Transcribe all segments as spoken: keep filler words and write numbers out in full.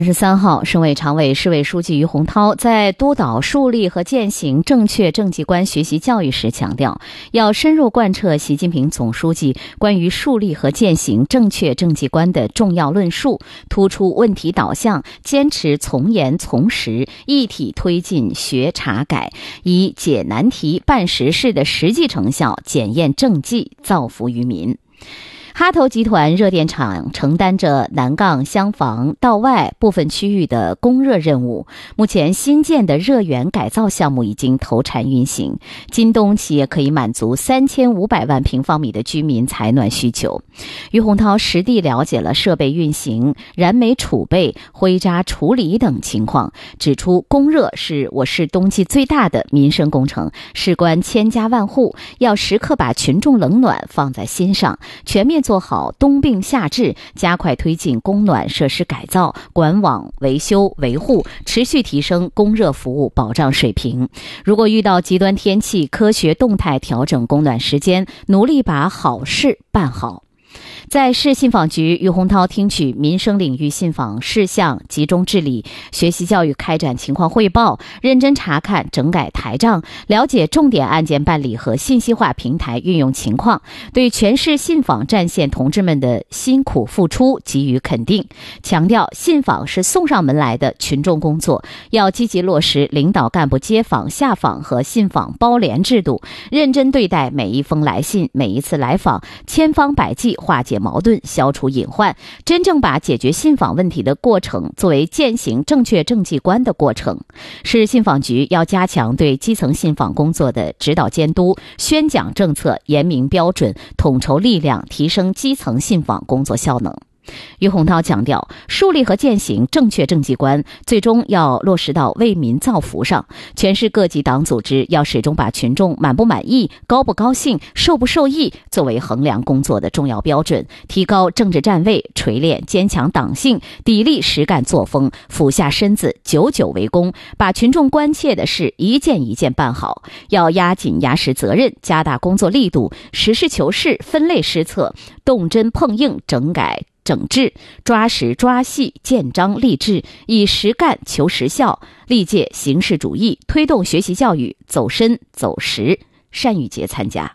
十三号，省委常委、市委书记于洪涛在督导树立和践行正确政绩观学习教育时强调，要深入贯彻习近平总书记关于树立和践行正确政绩观的重要论述，突出问题导向，坚持从严从实，一体推进学查改，以解难题、办实事的实际成效检验政绩，造福于民。哈头集团热电厂承担着南岗、厢房、道外部分区域的供热任务。目前新建的热源改造项目已经投产运行，今冬企业可以满足三千五百万平方米的居民采暖需求。于洪涛实地了解了设备运行、燃煤储备、灰渣处理等情况，指出供热是我市冬季最大的民生工程，事关千家万户，要时刻把群众冷暖放在心上，全面做好冬病夏治，加快推进供暖设施改造、管网维修维护，持续提升供热服务保障水平。如果遇到极端天气，科学动态调整供暖时间，努力把好事办好。在市信访局，于洪涛听取民生领域信访事项集中治理、学习教育开展情况汇报，认真查看整改台账，了解重点案件办理和信息化平台运用情况，对全市信访战线同志们的辛苦付出给予肯定，强调信访是送上门来的群众工作，要积极落实领导干部接访、下访和信访包联制度，认真对待每一封来信、每一次来访，千方百计化解矛盾，消除隐患，真正把解决信访问题的过程作为践行正确政绩观的过程。市信访局要加强对基层信访工作的指导监督，宣讲政策，严明标准，统筹力量，提升基层信访工作效能。于洪涛强调，树立和践行正确政绩观，最终要落实到为民造福上。全市各级党组织要始终把群众满不满意、高不高兴、受不受益作为衡量工作的重要标准，提高政治站位，锤炼坚强党性，砥砺实干作风，俯下身子，久久为功，把群众关切的事一件一件办好。要压紧压实责任，加大工作力度，实事求是，分类施策，动真碰硬，整改整治，抓实抓细，见章立志，以实干求实效，力戒形式主义，推动学习教育走深走实。单玉洁参加。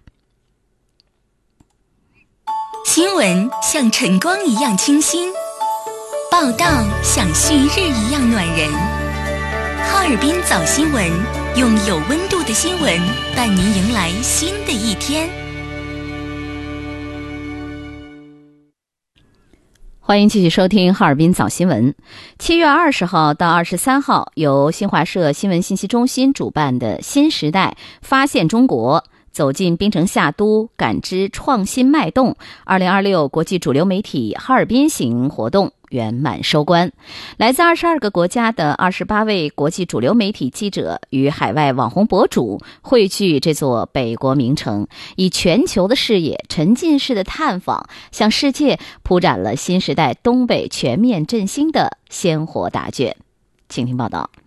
新闻像晨光一样清新，报道像旭日一样暖人。哈尔滨早新闻，用有温度的新闻伴您迎来新的一天。 欢迎继续收听哈尔滨早新闻。七月二十号到二十三号，由新华社新闻信息中心主办的新时代发现中国，走进槟城夏都，感知创新脉动二零二六国际主流媒体哈尔滨行活动圆满收官。来自二十二个国家的二十八位国际主流媒体记者与海外网红博主汇聚这座北国名城，以全球的视野、沉浸式的探访，向世界铺展了新时代东北全面振兴的鲜活答卷。请听报道。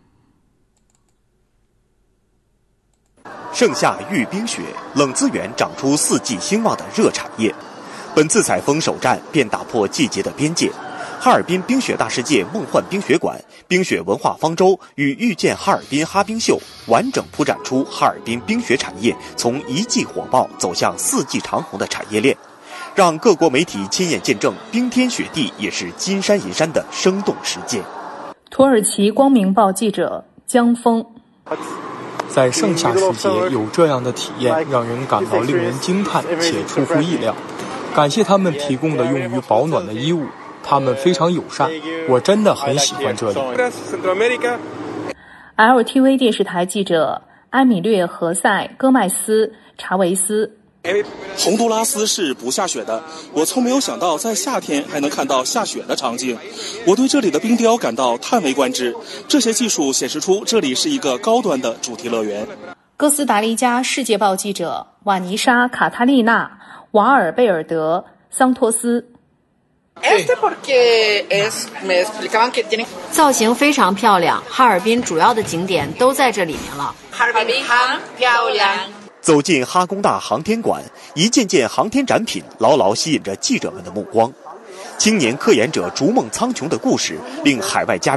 盛夏遇冰雪，冷资源长出四季兴旺的热产业。本次采风首站便打破季节的边界。哈尔滨冰雪大世界梦幻冰雪馆、冰雪文化方舟与遇见哈尔滨哈冰秀，完整铺展出哈尔滨冰雪产业从一季火爆走向四季长红的产业链，让各国媒体亲眼见证冰天雪地也是金山银山的生动实践。 土耳其光明报记者江峰。 在盛夏时节有这样的体验，让人感到令人惊叹且出乎意料。感谢他们提供的用于保暖的衣物，他们非常友善，我真的很喜欢这里。 L T V 电视台记者埃米略何塞戈麦斯查维斯。 洪都拉斯是不下雪的，我从没有想到在夏天还能看到下雪的场景。我对这里的冰雕感到叹为观止，这些技术显示出这里是一个高端的主题乐园。 哥斯达黎加世界报记者瓦尼莎卡塔利娜瓦尔贝尔德桑托斯。 造型非常漂亮，哈尔滨主要的景点都在这里面了。 哈尔滨很漂亮。走进哈工大航天馆，一件件航天展品牢牢吸引着记者们的目光。 青年科研者逐梦苍穹的故事令海外嘉宾